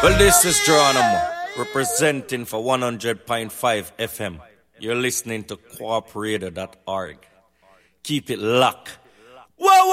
Well, this is Geronimo, representing for 100.5 FM. You're listening to cooperator.org. Keep it locked. Whoa, whoa!